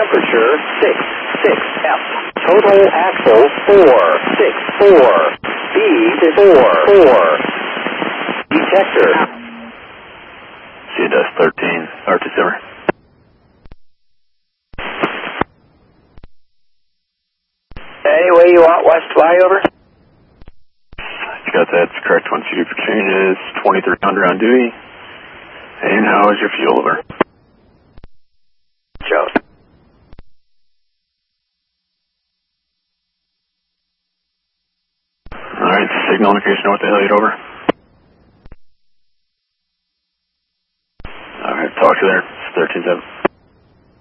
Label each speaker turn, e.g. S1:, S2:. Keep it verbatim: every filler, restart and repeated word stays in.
S1: temperature six six F. Total axle four six four. Speed four four. Detector.
S2: C D S thirteen, R T Silver.
S1: Any way you want west flyover?
S2: You got that, it's correct. Once you do for changes, twenty-three hundred on duty. And how is your fuel over?
S1: Joe.
S2: Alright, signal indication north of Hilliard over. Alright, talk to you there. It's thirteen seven.